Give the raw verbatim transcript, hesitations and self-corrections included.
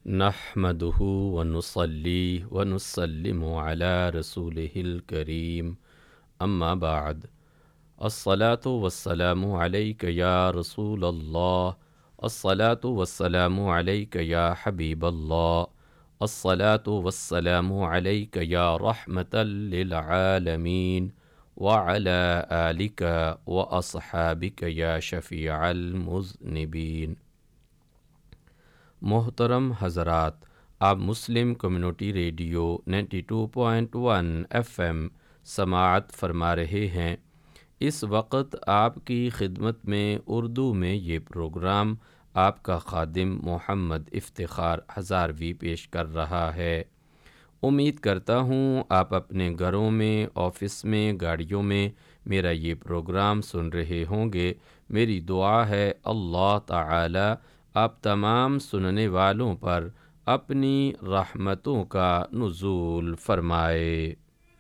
نحمده ونصلي ونسلم على رسوله الكريم اما بعد الصلاة والسلام عليك يا رسول الله الصلاة والسلام عليك يا حبيب الله الصلاة والسلام عليك يا رحمة للعالمين وعلى آلك وأصحابك يا شفيع المذنبين۔ محترم حضرات، آپ مسلم community radio ninety two point one F M سماعت فرما رہے ہیں۔ اس وقت آپ کی خدمت میں اردو میں یہ پروگرام آپ کا خادم محمد افتخار ہزاروی پیش کر رہا ہے۔ امید کرتا ہوں آپ اپنے گھروں میں، آفس میں، گاڑیوں میں میرا یہ پروگرام سن رہے ہوں گے۔ میری دعا ہے اللہ تعالی آپ تمام سننے والوں پر اپنی رحمتوں کا نزول فرمائے۔